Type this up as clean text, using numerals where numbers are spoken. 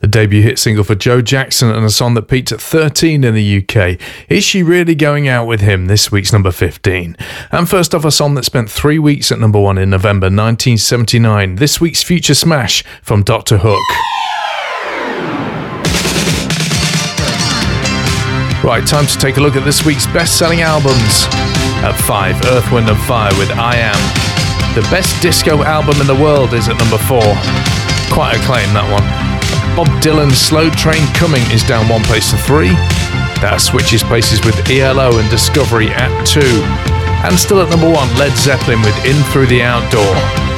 The debut hit single for Joe Jackson and a song that peaked at 13 in the UK. Is She Really Going Out With Him? This week's number 15. And first off, a song that spent 3 weeks at number 1 in November 1979. This week's future smash from Dr. Hook. Right, time to take a look at this week's best-selling albums. At 5, Earth, Wind & Fire with I Am. The best disco album in the world is at number 4. Quite a claim, that one. Bob Dylan's Slow Train Coming is down 1 place to 3. That switches places with ELO and Discovery at 2. And still at number 1, Led Zeppelin with In Through the Outdoor.